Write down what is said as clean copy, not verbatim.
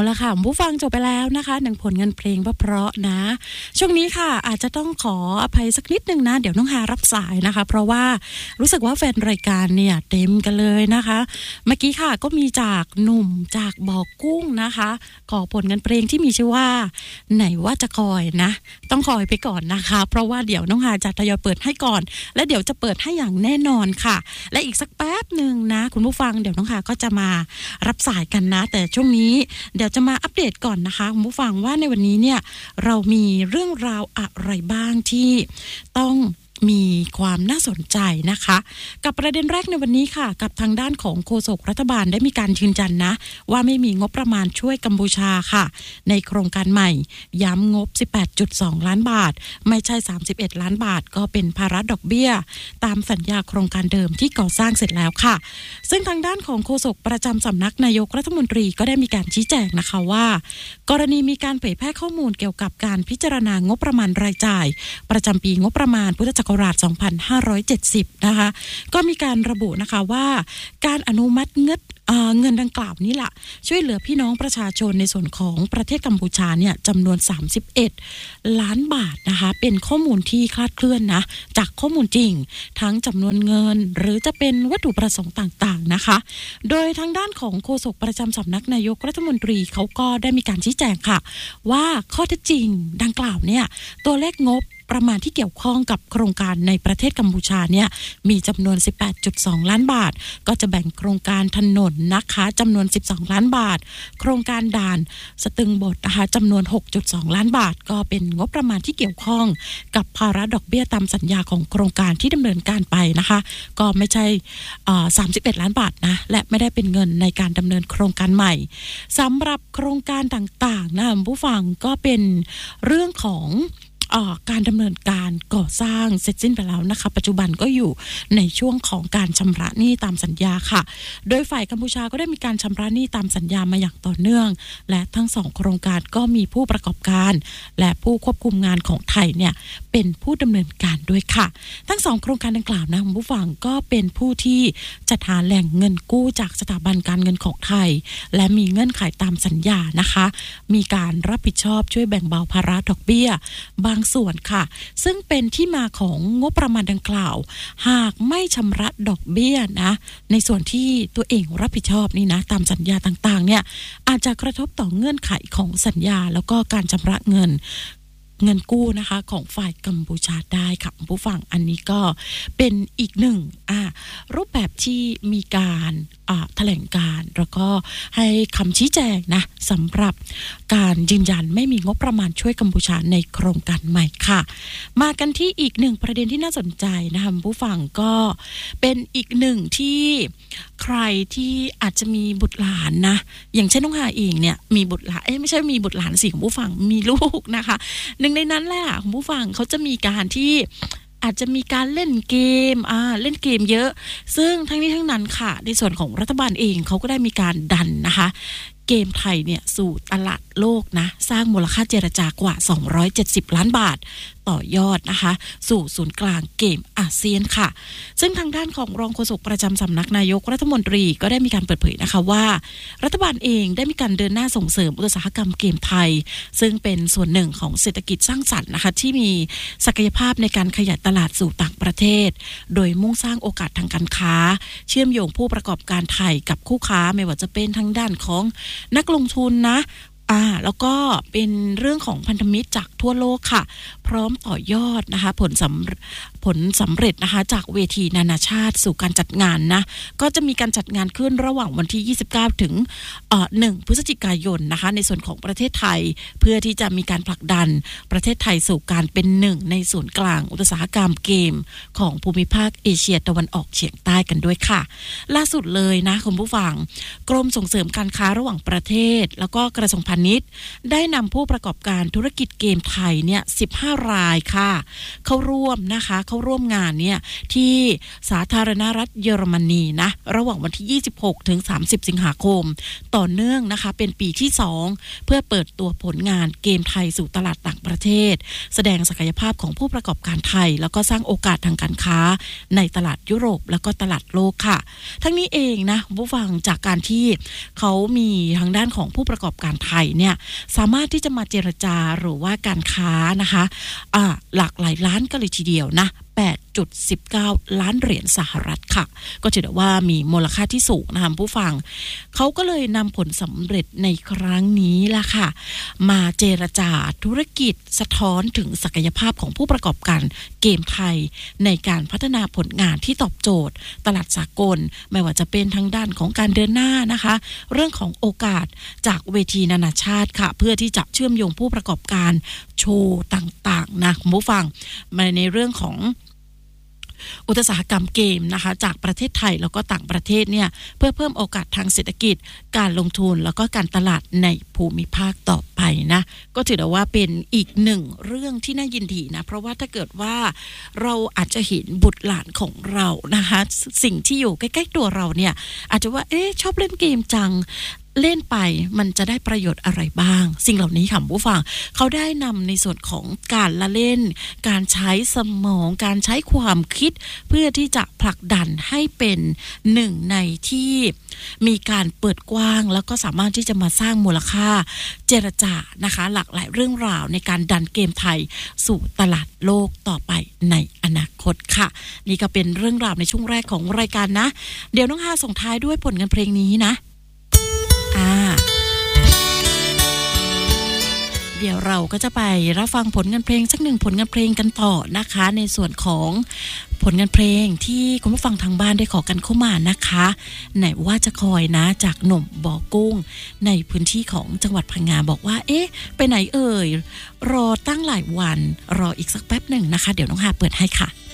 ละค่ะผู้ฟังจบไปแล้วนะคะหนึ่งผลงานเพลงเพราะๆนะช่วงนี้ค่ะอาจจะต้องขออภัยสักนิดนึงนะเดี๋ยวน้องหารับสายนะคะเพราะว่ารู้สึกว่าแฟนรายการเนี่ยเต็มกันเลยนะคะเมื่อกี้ค่ะก็มีจากหนุ่มจากบ่อกุ้งนะคะขอผลงานเพลงที่มีชื่อว่าไหนว่าจะคอยนะต้องคอยไปก่อนนะคะเพราะว่าเดี๋ยวน้องหาจะทยอยเปิดให้ก่อนและเดี๋ยวจะเปิดให้อย่างแน่นอนค่ะและอีกสักแป๊บนึงนะคุณผู้ฟังเดี๋ยวน้องหาก็จะมารับสายกันนะแต่ช่วงนี้เดี๋ยวจะมาอัปเดตก่อนนะคะคุณผู้ฟังว่าในวันนี้เนี่ยเรามีเรื่องราวอะไรบ้างที่ต้องมีความน่าสนใจนะคะกับประเด็นแรกในวันนี้ค่ะกับทางด้านของโฆษกรัฐบาลได้มีการยืนยันนะว่าไม่มีงบประมาณช่วยกัมพูชาค่ะในโครงการใหม่ย้ำงบ 18.2 ล้านบาทไม่ใช่31ล้านบาทก็เป็นภาระดอกเบี้ยตามสัญญาโครงการเดิมที่ก่อสร้างเสร็จแล้วค่ะซึ่งทางด้านของโฆษกประจำสำนักนายกรัฐมนตรีก็ได้มีการชี้แจงนะคะว่ากรณีมีการเผยแพร่ข้อมูลเกี่ยวกับการพิจารณางบประมาณรายจ่ายประจำปีงบประมาณพุทธศักราช 2570 นะคะก็มีการระบุนะคะว่าการอนุมัติเงินดังกล่าวนี้ล่ะช่วยเหลือพี่น้องประชาชนในส่วนของประเทศกัมพูชาเนี่ยจำนวน31ล้านบาทนะคะเป็นข้อมูลที่คลาดเคลื่อนนะจากข้อมูลจริงทั้งจำนวนเงินหรือจะเป็นวัตถุประสงค์ต่างๆนะคะโดยทางด้านของโฆษกประจำสำนักนายกรัฐมนตรีเขาก็ได้มีการชี้แจงค่ะว่าข้อเท็จจริงดังกล่าวเนี่ยตัวเลขงบประมาณที่เกี่ยวข้องกับโครงการในประเทศกัมพูชาเนี่ยมีจำนวน 18.2 ล้านบาทก็จะแบ่งโครงการถนนนะคะจำนวน12ล้านบาทโครงการด่านสตึงบดนะคะจำนวน 6.2 ล้านบาทก็เป็นงบประมาณที่เกี่ยวข้องกับภาระดอกเบี้ยตามสัญญาของโครงการที่ดำเนินการไปนะคะก็ไม่ใช่31ล้านบาทนะและไม่ได้เป็นเงินในการดำเนินโครงการใหม่สำหรับโครงการต่างๆนะผู้ฟังก็เป็นเรื่องของการดำเนินการก่อสร้างเสร็จสิ้นไปแล้วนะคะปัจจุบันก็อยู่ในช่วงของการชำระหนี้ตามสัญญาค่ะโดยฝ่ายกัมพูชาก็ได้มีการชำระหนี้ตามสัญญามาอย่างต่อเนื่องและทั้ง2โครงการก็มีผู้ประกอบการและผู้ควบคุมงานของไทยเนี่ยเป็นผู้ดำเนินการด้วยค่ะทั้ง2โครงการดังกล่าวนะคุณผู้ฟังก็เป็นผู้ที่จัดหาแหล่งเงินกู้จากสถาบันการเงินของไทยและมีเงื่อนไขตามสัญญานะคะมีการรับผิดชอบช่วยแบ่งเบาภาระดอกเบี้ยบางส่วนค่ะซึ่งเป็นที่มาของงบประมาณดังกล่าวหากไม่ชำระดอกเบี้ยนะในส่วนที่ตัวเองรับผิดชอบนี่นะตามสัญญาต่างๆเนี่ยอาจจะกระทบต่อเงื่อนไขของสัญญาแล้วก็การชำระเงินกู้นะคะของฝ่ายกัมพูชาได้ค่ะผู้ฟังอันนี้ก็เป็นอีกหนึ่งรูปแบบที่มีการแถลงการแล้วก็ให้คำชี้แจงนะสำหรับการยืนยันไม่มีงบประมาณช่วยกัมพูชาในโครงการใหม่ค่ะมากันที่อีกหนึ่งประเด็นที่น่าสนใจนะคะผู้ฟังก็เป็นอีกหนึ่งที่ใครที่อาจจะมีบุตรหลานนะอย่างเช่นน้องหาเองเนี่ยมีบุตรหลานไม่ใช่มีบุตรหลานสิของผู้ฟังมีลูกนะคะหนึ่งในนั้นแหละของผู้ฟังเขาจะมีการที่อาจจะมีการเล่นเกมเยอะซึ่งทั้งนี้ทั้งนั้นค่ะในส่วนของรัฐบาลเองเขาก็ได้มีการดันนะคะเกมไทยเนี่ยสู่ตลาดโลกนะสร้างมูลค่าเจรจากว่า270ล้านบาทต่อยอดนะคะสู่ศูนย์กลางเกมอาเซียนค่ะซึ่งทางด้านของรองโฆษกประจำสำนักนายกรัฐมนตรีก็ได้มีการเปิดเผยนะคะว่ารัฐบาลเองได้มีการเดินหน้าส่งเสริมอุตสาหกรรมเกมไทยซึ่งเป็นส่วนหนึ่งของเศรษฐกิจสร้างสรรค์นะคะที่มีศักยภาพในการขยายตลาดสู่ต่างประเทศโดยมุ่งสร้างโอกาสทางการค้าเชื่อมโยงผู้ประกอบการไทยกับคู่ค้าไม่ว่าจะเป็นทางด้านของนักลงทุนนะแล้วก็เป็นเรื่องของพันธมิตรจากทั่วโลกค่ะพร้อมต่อยอดนะคะผลสำเร็จนะคะจากเวทีนานาชาติสู่การจัดงานนะก็จะมีการจัดงานขึ้นระหว่างวันที่29ถึง1พฤศจิกายนนะคะในส่วนของประเทศไทยเพื่อที่จะมีการผลักดันประเทศไทยสู่การเป็นหนึ่งในศูนย์กลางอุตสาหกรรมเกมของภูมิภาคเอเชียตะวันออกเฉียงใต้กันด้วยค่ะล่าสุดเลยนะคุณผู้ฟังกรมส่งเสริมการค้าระหว่างประเทศแล้วก็กระทรวงพาณิชย์ได้นำผู้ประกอบการธุรกิจเกมไทยเนี่ย15 รายค่ะเข้าร่วมงานเนี่ยที่สาธารณรัฐเยอรมนีนะระหว่างวันที่26ถึง30สิงหาคมต่อเนื่องนะคะเป็นปีที่2เพื่อเปิดตัวผลงานเกมไทยสู่ตลาดต่างประเทศแสดงศักยภาพของผู้ประกอบการไทยแล้วก็สร้างโอกาสทางการค้าในตลาดยุโรปแล้วก็ตลาดโลกค่ะทั้งนี้เองนะผู้ฟังจากการที่เขามีทางด้านของผู้ประกอบการไทยเนี่ยสามารถที่จะมาเจรจาหรือว่าการค้านะคะหลากหลายล้านกันเลยทีเดียวนะ8.19 ล้านเหรียญสหรัฐค่ะก็ถือว่ามีมูลค่าที่สูงนะคะผู้ฟังเขาก็เลยนำผลสำเร็จในครั้งนี้ล่ะค่ะมาเจรจาธุรกิจสะท้อนถึงศักยภาพของผู้ประกอบการเกมไทยในการพัฒนาผลงานที่ตอบโจทย์ตลาดสากลไม่ว่าจะเป็นทางด้านของการเดินหน้านะคะเรื่องของโอกาสจากเวทีนานาชาติค่ะเพื่อที่จะเชื่อมโยงผู้ประกอบการโชว์ต่างๆนะคุณผู้ฟังมาในเรื่องของอุตสาหกรรมเกมนะคะจากประเทศไทยแล้วก็ต่างประเทศเนี่ยเพื่อเพิ่มโอกาสทางเศรษฐกิจการลงทุนแล้วก็การตลาดในภูมิภาคต่อไปนะก็ถือว่าเป็นอีกหนึ่งเรื่องที่น่ายินดีนะเพราะว่าถ้าเกิดว่าเราอาจจะเห็นบุตรหลานของเรานะคะสิ่งที่อยู่ใกล้ๆตัวเราเนี่ยอาจจะว่าชอบเล่นเกมจังเล่นไปมันจะได้ประโยชน์อะไรบ้างสิ่งเหล่านี้ค่ะผู้ฟังเขาได้นำในส่วนของการละเล่นการใช้สมองการใช้ความคิดเพื่อที่จะผลักดันให้เป็นหนึ่งในที่มีการเปิดกว้างแล้วก็สามารถที่จะมาสร้างมูลค่าเจรจานะคะหลากหลายเรื่องราวในการดันเกมไทยสู่ตลาดโลกต่อไปในอนาคตค่ะนี่ก็เป็นเรื่องราวในช่วงแรกของรายการนะเดี๋ยวน้องฮาส่งท้ายด้วยผลงานเพลงนี้นะเดี๋ยวเราก็จะไปรับฟังผลงานเพลงสักหนึ่งผลงานเพลงกันต่อนะคะในส่วนของผลงานเพลงที่คุณผู้ฟังทางบ้านได้ขอกันเข้ามานะคะไหนว่าจะคอยนะจากหนุ่มบ่อกุ้งในพื้นที่ของจังหวัดพังงาบอกว่าไปไหนรอตั้งหลายวันรออีกสักแป๊บหนึ่งนะคะเดี๋ยวน้องฮาเปิดให้ค่ะ